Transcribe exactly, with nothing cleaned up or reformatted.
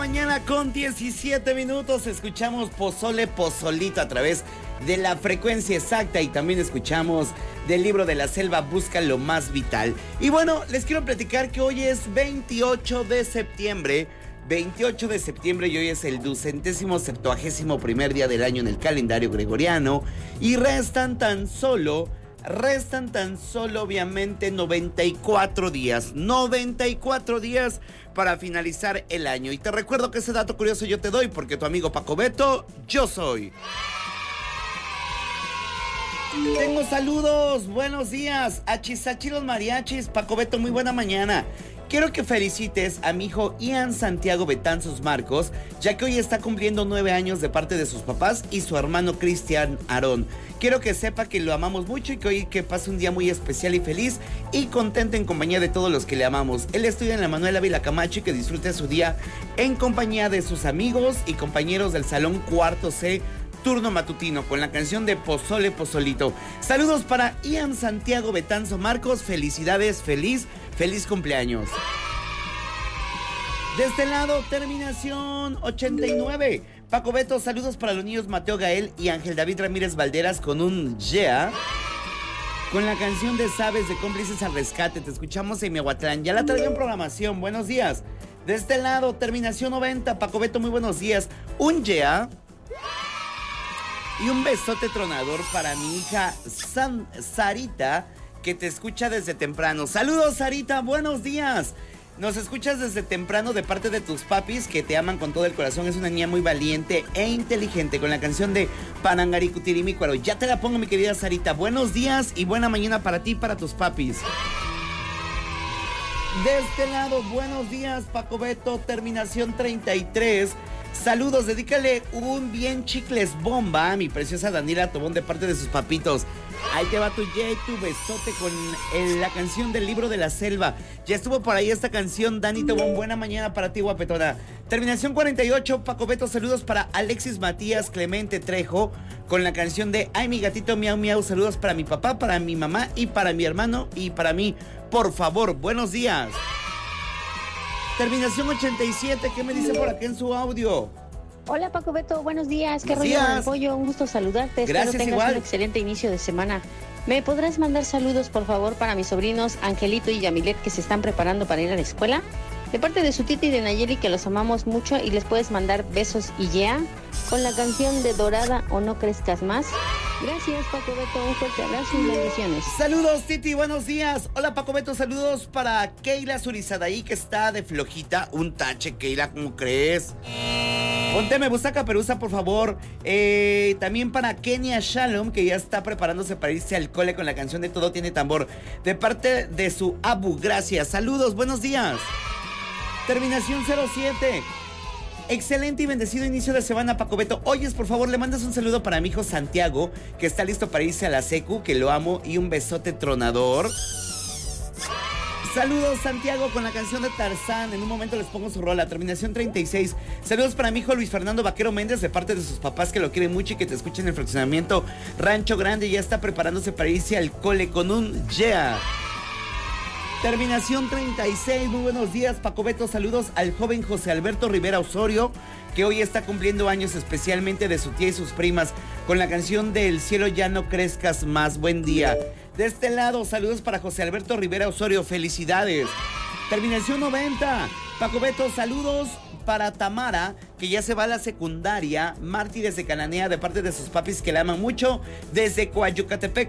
Mañana con diecisiete minutos escuchamos Pozole Pozolito a través de la frecuencia exacta y también escuchamos del libro de la selva Busca lo más vital. Y bueno, les quiero platicar que hoy es veintiocho de septiembre, veintiocho de septiembre y hoy es el ducentésimo septuagésimo primer día del año en el calendario gregoriano y restan tan solo... Restan tan solo, obviamente, noventa y cuatro días. noventa y cuatro días para finalizar el año. Y te recuerdo que ese dato curioso yo te doy porque tu amigo Paco Beto, yo soy. Tengo saludos, buenos días. Achisachi los mariachis, Paco Beto, muy buena mañana. Quiero que felicites a mi hijo Ian Santiago Betanzos Marcos, ya que hoy está cumpliendo nueve años de parte de sus papás y su hermano Cristian Aarón. Quiero que sepa que lo amamos mucho y que hoy que pase un día muy especial y feliz y contento en compañía de todos los que le amamos. Él estudia en la Manuel Ávila Camacho y que disfrute su día en compañía de sus amigos y compañeros del Salón Cuarto C, turno matutino, con la canción de Pozole Pozolito. Saludos para Ian Santiago Betanzos Marcos, felicidades, feliz, feliz cumpleaños. De este lado, terminación ochenta y nueve. Paco Beto, saludos para los niños Mateo Gael y Ángel David Ramírez Valderas con un yeah. Con la canción de Sabes de Cómplices al Rescate. Te escuchamos en Miahuatlán. Ya la traigo en programación. Buenos días. De este lado, terminación noventa. Paco Beto, muy buenos días. Un yeah. Y un besote tronador para mi hija San Sarita, que te escucha desde temprano. Saludos, Sarita, buenos días. Nos escuchas desde temprano de parte de tus papis que te aman con todo el corazón. Es una niña muy valiente e inteligente con la canción de Panangaricutirimicuaro. Ya te la pongo, mi querida Sarita. Buenos días y buena mañana para ti y para tus papis. De este lado, buenos días, Paco Beto, terminación treinta y tres. Saludos, dedícale un bien chicles bomba a mi preciosa Daniela Tobón de parte de sus papitos. Ahí te va tu J, tu besote con el, la canción del libro de la selva. Ya estuvo por ahí esta canción, Dani Tobón. Buena mañana para ti, guapetona. Terminación cuarenta y ocho, Paco Beto, saludos para Alexis Matías Clemente Trejo con la canción de Ay, mi gatito miau miau. Saludos para mi papá, para mi mamá y para mi hermano y para mí. Por favor, buenos días. Terminación ochenta y siete, ¿qué me dice por acá en su audio? Hola Paco Beto, buenos días, qué Buenos rollo días. de pollo, un gusto saludarte. Gracias, espero tengas igual. un excelente inicio de semana. ¿Me podrás mandar saludos por favor para mis sobrinos Angelito y Yamilet que se están preparando para ir a la escuela? De parte de su tita y de Nayeli, que los amamos mucho, y les puedes mandar besos y yeah con la canción de Dorada o No Crezcas Más. Gracias Paco Beto, un fuerte abrazo y bendiciones. Saludos, Titi, buenos días. Hola, Paco Beto, saludos para Keila Surizadaí, que está de flojita. Un tache, Keila, ¿cómo crees? Ponte me gusta Caperuza, por favor. Eh, también para Kenia Shalom, que ya está preparándose para irse al cole con la canción de Todo Tiene Tambor. De parte de su Abu, gracias. Saludos, buenos días. Terminación cero siete. Excelente y bendecido inicio de semana, Paco Beto. Oyes, por favor, le mandas un saludo para mi hijo Santiago, que está listo para irse a la secu, que lo amo, y un besote tronador. Saludos, Santiago, con la canción de Tarzán. En un momento les pongo su rola. Terminación treinta y seis. Saludos para mi hijo Luis Fernando Vaquero Méndez, de parte de sus papás que lo quieren mucho y que te escuchan en el fraccionamiento Rancho Grande. Ya está preparándose para irse al cole con un yeah. Terminación treinta y seis, muy buenos días, Paco Beto. Saludos al joven José Alberto Rivera Osorio, que hoy está cumpliendo años, especialmente de su tía y sus primas, con la canción del cielo ya no crezcas más. Buen día. De este lado, saludos para José Alberto Rivera Osorio, felicidades. Terminación noventa, Paco Beto, saludos para Tamara, que ya se va a la secundaria. Martí desde Cananea, de parte de sus papis que la aman mucho, desde Coayucatepec.